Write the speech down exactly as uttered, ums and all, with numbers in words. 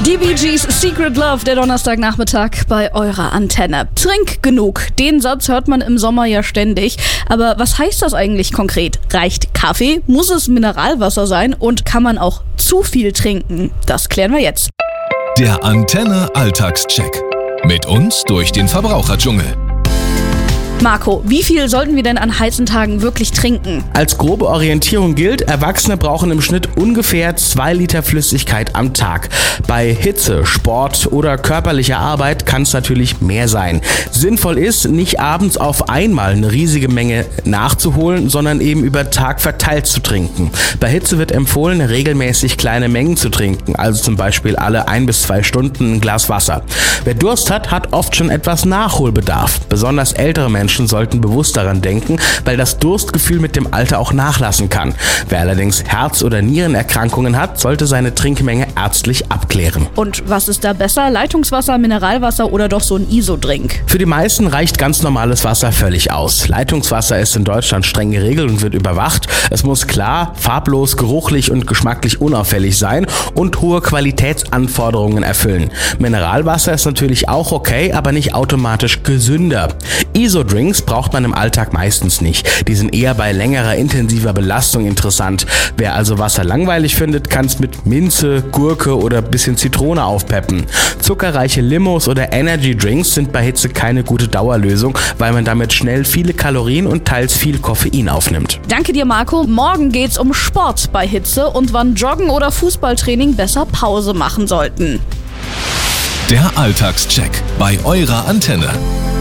Die Bee Gees Secret Love, der Donnerstagnachmittag bei eurer Antenne. Trink genug. Den Satz hört man im Sommer ja ständig. Aber was heißt das eigentlich konkret? Reicht Kaffee? Muss es Mineralwasser sein? Und kann man auch zu viel trinken? Das klären wir jetzt. Der Antenne Alltagscheck. Mit uns durch den Verbraucherdschungel. Marco, wie viel sollten wir denn an heißen Tagen wirklich trinken? Als grobe Orientierung gilt, Erwachsene brauchen im Schnitt ungefähr zwei Liter Flüssigkeit am Tag. Bei Hitze, Sport oder körperlicher Arbeit kann es natürlich mehr sein. Sinnvoll ist, nicht abends auf einmal eine riesige Menge nachzuholen, sondern eben über Tag verteilt zu trinken. Bei Hitze wird empfohlen, regelmäßig kleine Mengen zu trinken, also zum Beispiel alle ein bis zwei Stunden ein Glas Wasser. Wer Durst hat, hat oft schon etwas Nachholbedarf. Besonders ältere Menschen sollten bewusst daran denken, weil das Durstgefühl mit dem Alter auch nachlassen kann. Wer allerdings Herz- oder Nierenerkrankungen hat, sollte seine Trinkmenge ärztlich abklären. Und was ist da besser? Leitungswasser, Mineralwasser oder doch so ein Isodrink? Für die meisten reicht ganz normales Wasser völlig aus. Leitungswasser ist in Deutschland streng geregelt und wird überwacht. Es muss klar, farblos, geruchlich und geschmacklich unauffällig sein und hohe Qualitätsanforderungen erfüllen. Mineralwasser ist natürlich auch okay, aber nicht automatisch gesünder. Isodrinks braucht man im Alltag meistens nicht. Die sind eher bei längerer, intensiver Belastung interessant. Wer also Wasser langweilig findet, kann es mit Minze, Gurke oder bisschen Zitrone aufpeppen. Zuckerreiche Limos oder Energy Drinks sind bei Hitze keine gute Dauerlösung, weil man damit schnell viele Kalorien und teils viel Koffein aufnimmt. Danke dir, Marco. Morgen geht's um Sport bei Hitze und wann Joggen oder Fußballtraining besser Pause machen sollten. Der Alltagscheck bei eurer Antenne.